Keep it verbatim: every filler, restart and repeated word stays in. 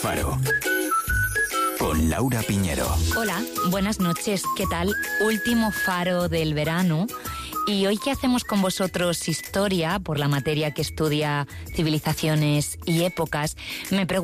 Faro. Con Laura Piñero. Hola, buenas noches. ¿Qué tal? Último faro del verano. Y hoy que hacemos con vosotros historia por la materia que estudia civilizaciones y épocas, me pregunto